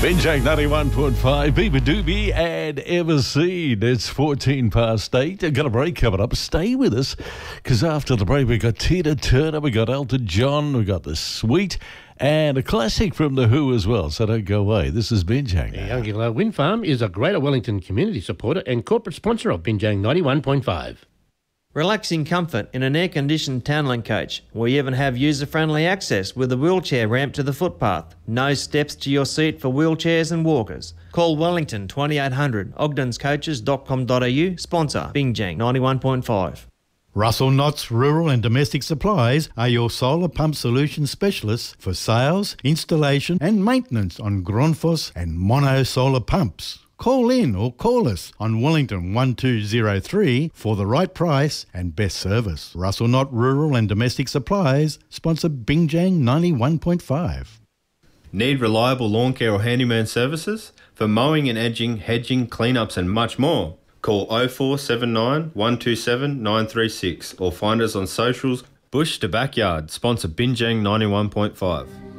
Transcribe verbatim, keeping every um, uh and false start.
Binjang ninety-one point five, Beaver Doobie and Everseed. It's fourteen past eight. I've got a break coming up. Stay with us, because after the break, we've got Tina Turner, we've got Elton John, we've got The Sweet, and a classic from The Who as well. So don't go away. This is Binjang. The Youngilla Wind Farm is a Greater Wellington community supporter and corporate sponsor of Binjang ninety-one point five. Relaxing comfort in an air-conditioned Townland coach. We even have user-friendly access with a wheelchair ramp to the footpath. No steps to your seat for wheelchairs and walkers. Call Wellington twenty-eight hundred, ogdens coaches dot com dot a u, sponsor Binjang ninety-one point five. Russell Knott's Rural and Domestic Supplies are your solar pump solution specialists for sales, installation and maintenance on Grundfos and Mono solar pumps. Call in or call us on Wellington one two zero three for the right price and best service. Russell Knott Rural and Domestic Supplies sponsor Binjang ninety-one point five. Need reliable lawn care or handyman services? For mowing and edging, hedging, cleanups and much more. Call oh four seven nine, one two seven, nine three six or find us on socials. Bush to Backyard, sponsor Binjang ninety-one point five.